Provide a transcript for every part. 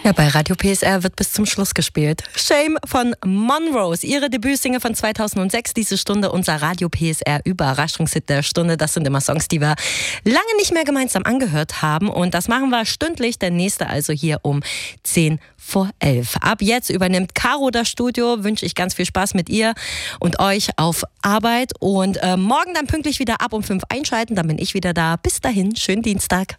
Ja, bei Radio PSR wird bis zum Schluss gespielt. Shame von Monrose, ihre Debütsingle von 2006, diese Stunde unser Radio PSR Überraschungshit der Stunde. Das sind immer Songs, die wir lange nicht mehr gemeinsam angehört haben und das machen wir stündlich, der nächste also hier um 10 vor 11. Ab jetzt übernimmt Caro das Studio, wünsche ich ganz viel Spaß mit ihr und euch auf Arbeit und morgen dann pünktlich wieder ab um 5 einschalten, dann bin ich wieder da. Bis dahin, schönen Dienstag.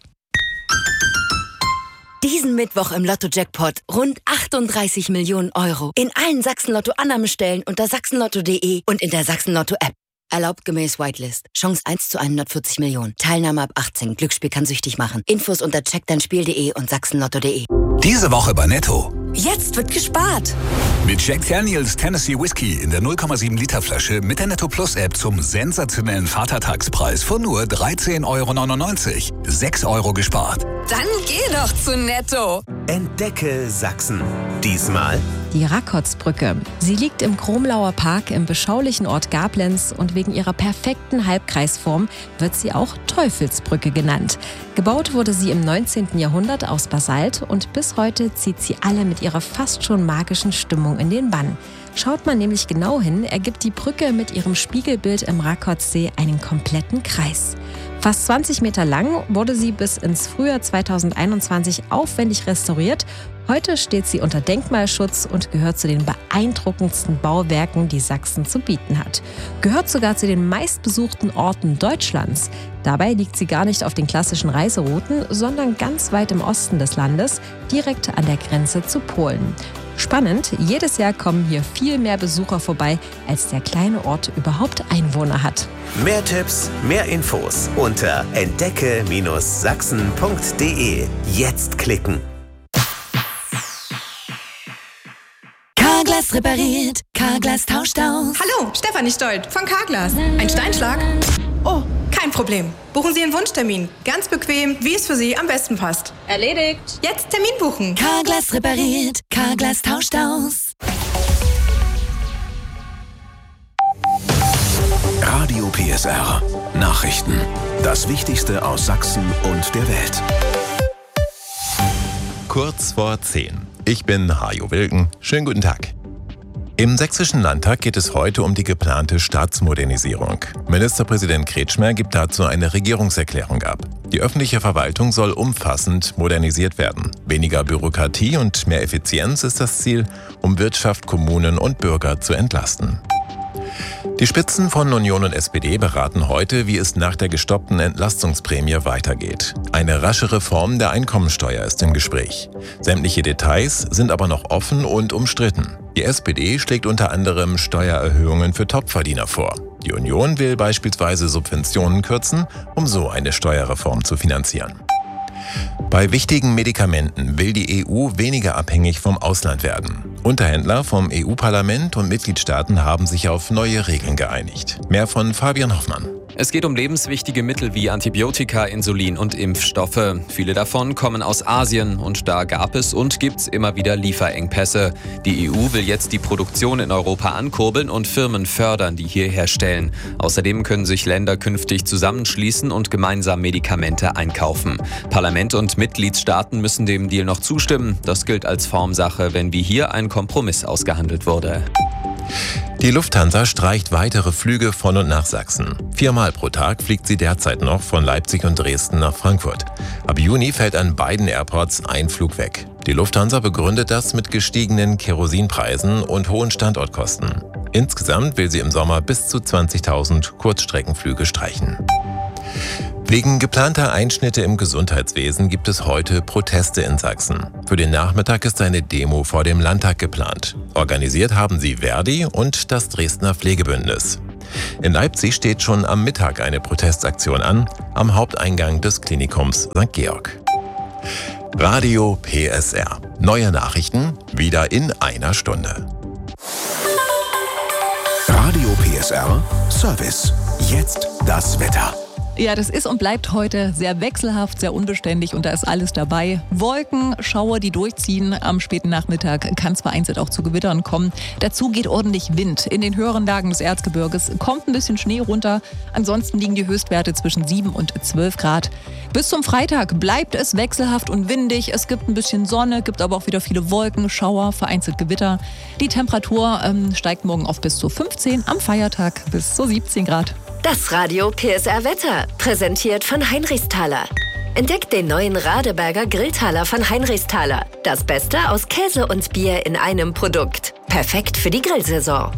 Diesen Mittwoch im Lotto-Jackpot rund 38 Millionen Euro. In allen Sachsen-Lotto-Annahmestellen unter sachsenlotto.de und in der Sachsen-Lotto-App. Erlaubt gemäß Whitelist. Chance 1 zu 140 Millionen. Teilnahme ab 18. Glücksspiel kann süchtig machen. Infos unter checkdeinspiel.de und sachsenlotto.de. Diese Woche bei Netto. Jetzt wird gespart. Mit Jack Daniels Tennessee Whiskey in der 0,7 Liter Flasche mit der Netto Plus App zum sensationellen Vatertagspreis von nur 13,99 €. 6 € gespart. Dann geh doch zu Netto. Entdecke Sachsen. Diesmal die Rakotsbrücke. Sie liegt im Kromlauer Park im beschaulichen Ort Gablenz und wegen ihrer perfekten Halbkreisform wird sie auch Teufelsbrücke genannt. Gebaut wurde sie im 19. Jahrhundert aus Basalt und bis heute zieht sie alle mit ihrer fast schon magischen Stimmung in den Bann. Schaut man nämlich genau hin, ergibt die Brücke mit ihrem Spiegelbild im Rakotsee einen kompletten Kreis. Fast 20 Meter lang wurde sie bis ins Frühjahr 2021 aufwendig restauriert. Heute steht sie unter Denkmalschutz und gehört zu den beeindruckendsten Bauwerken, die Sachsen zu bieten hat. Gehört sogar zu den meistbesuchten Orten Deutschlands. Dabei liegt sie gar nicht auf den klassischen Reiserouten, sondern ganz weit im Osten des Landes, direkt an der Grenze zu Polen. Spannend, jedes Jahr kommen hier viel mehr Besucher vorbei, als der kleine Ort überhaupt Einwohner hat. mehr Tipps, mehr Infos unter entdecke-sachsen.de. Jetzt klicken. Carglass repariert, Carglass tauscht aus. Hallo, Stefanie Stolt von Carglass. Ein Steinschlag? Oh, kein Problem. Buchen Sie einen Wunschtermin. Ganz bequem, wie es für Sie am besten passt. Erledigt. Jetzt Termin buchen. Carglass repariert, Carglass tauscht aus. Radio PSR. Nachrichten. Das Wichtigste aus Sachsen und der Welt. Kurz vor 10. Ich bin Hajo Wilken. Schönen guten Tag. Im Sächsischen Landtag geht es heute um die geplante Staatsmodernisierung. Ministerpräsident Kretschmer gibt dazu eine Regierungserklärung ab. Die öffentliche Verwaltung soll umfassend modernisiert werden. Weniger Bürokratie und mehr Effizienz ist das Ziel, um Wirtschaft, Kommunen und Bürger zu entlasten. Die Spitzen von Union und SPD beraten heute, wie es nach der gestoppten Entlastungsprämie weitergeht. Eine rasche Reform der Einkommensteuer ist im Gespräch. Sämtliche Details sind aber noch offen und umstritten. Die SPD schlägt unter anderem Steuererhöhungen für Topverdiener vor. Die Union will beispielsweise Subventionen kürzen, um so eine Steuerreform zu finanzieren. Bei wichtigen Medikamenten will die EU weniger abhängig vom Ausland werden. Unterhändler vom EU-Parlament und Mitgliedstaaten haben sich auf neue Regeln geeinigt. Mehr von Fabian Hoffmann. Es geht um lebenswichtige Mittel wie Antibiotika, Insulin und Impfstoffe. Viele davon kommen aus Asien und da gab es und gibt's immer wieder Lieferengpässe. Die EU will jetzt die Produktion in Europa ankurbeln und Firmen fördern, die hier herstellen. Außerdem können sich Länder künftig zusammenschließen und gemeinsam Medikamente einkaufen. Parlament und Mitgliedstaaten müssen dem Deal noch zustimmen. Das gilt als Formsache, wenn wie hier ein Kompromiss ausgehandelt wurde. Die Lufthansa streicht weitere Flüge von und nach Sachsen. 4-mal pro Tag fliegt sie derzeit noch von Leipzig und Dresden nach Frankfurt. Ab Juni fällt an beiden Airports ein Flug weg. Die Lufthansa begründet das mit gestiegenen Kerosinpreisen und hohen Standortkosten. Insgesamt will sie im Sommer bis zu 20.000 Kurzstreckenflüge streichen. Wegen geplanter Einschnitte im Gesundheitswesen gibt es heute Proteste in Sachsen. Für den Nachmittag ist eine Demo vor dem Landtag geplant. Organisiert haben sie Verdi und das Dresdner Pflegebündnis. In Leipzig steht schon am Mittag eine Protestaktion an, am Haupteingang des Klinikums St. Georg. Radio PSR. Neue Nachrichten wieder in einer Stunde. Radio PSR Service. Jetzt das Wetter. Ja, das ist und bleibt heute sehr wechselhaft, sehr unbeständig und da ist alles dabei. Wolken, Schauer, die durchziehen. Am späten Nachmittag kann es vereinzelt auch zu Gewittern kommen. Dazu geht ordentlich Wind. In den höheren Lagen des Erzgebirges kommt ein bisschen Schnee runter. Ansonsten liegen die Höchstwerte zwischen 7 und 12 Grad. Bis zum Freitag bleibt es wechselhaft und windig. Es gibt ein bisschen Sonne, gibt aber auch wieder viele Wolken, Schauer, vereinzelt Gewitter. Die Temperatur steigt morgen auf bis zu 15, am Feiertag bis zu 17 Grad. Das Radio PSR Wetter, präsentiert von Heinrichsthaler. Entdeckt den neuen Radeberger Grilltaler von Heinrichsthaler. Das Beste aus Käse und Bier in einem Produkt. Perfekt für die Grillsaison.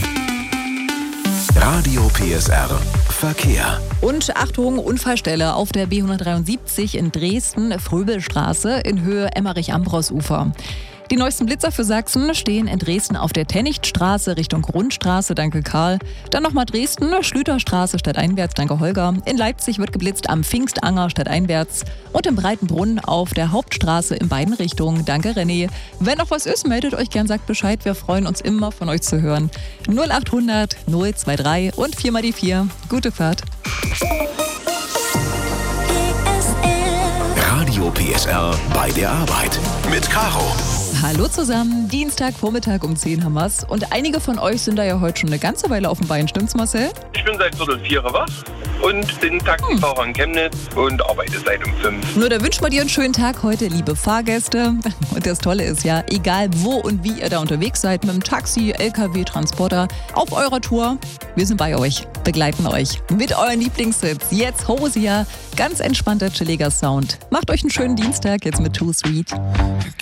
Radio PSR Verkehr. Und Achtung, Unfallstelle auf der B173 in Dresden, Fröbelstraße in Höhe Emmerich-Ambros-Ufer. Die neuesten Blitzer für Sachsen stehen in Dresden auf der Tennichtstraße Richtung Grundstraße, danke Karl. Dann nochmal Dresden, Schlüterstraße stadteinwärts, danke Holger. In Leipzig wird geblitzt am Pfingstanger stadteinwärts und im Breitenbrunn auf der Hauptstraße in beiden Richtungen, danke René. Wenn noch was ist, meldet euch gern, sagt Bescheid, wir freuen uns immer von euch zu hören. 0800 023 und 4 mal die 4. Gute Fahrt. Radio PSR bei der Arbeit mit Caro. Hallo zusammen, Dienstagvormittag um 10 haben wir's. Und einige von euch sind da ja heute schon eine ganze Weile auf dem Bein, stimmt's Marcel? Ich bin seit 3:45 wach und bin Taxifahrer in Chemnitz und arbeite seit um 5. Nur da wünschen wir dir einen schönen Tag heute, liebe Fahrgäste. Und das Tolle ist ja, egal wo und wie ihr da unterwegs seid, mit dem Taxi, LKW, Transporter, auf eurer Tour, wir sind bei euch, begleiten euch mit euren Lieblingshits. Jetzt Hosea, ganz entspannter, chilliger Sound. Macht euch einen schönen Dienstag jetzt mit Too Sweet.